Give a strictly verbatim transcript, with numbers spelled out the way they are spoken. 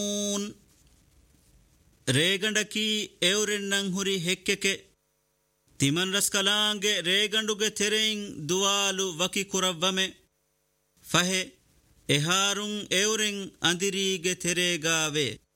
ರೇಗಂಡಕಿ ಎವರೆನ್ನಂ ಹುರಿ ಹೆಕ್ಕೆಕೆ ತಿಮನ್ ರಸ್ಕಲಾಂಗೆ ರೇಗಂಡುಗೆ ತೆರೆಯಿಂ ದುವಾಲು ವಕಿ ಕುರವ್ವಮೆ ಫಹೆ ಎಹಾರುಂ ಎವರೆಂ ಅಂದಿರಿಗೆ ತೆರೆಗಾವೆ